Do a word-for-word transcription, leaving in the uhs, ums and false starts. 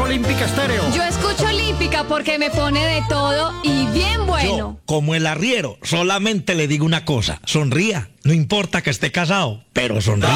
Olímpica Estéreo. Yo escucho Olímpica porque me pone de todo y bien bueno. Yo, como el arriero, solamente le digo una cosa. Sonría. No importa que esté casado, pero sonríe.